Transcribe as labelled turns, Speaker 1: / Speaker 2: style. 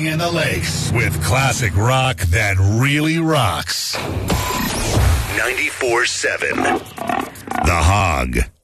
Speaker 1: in the lakes with classic rock that really rocks. 94.7 The Hog.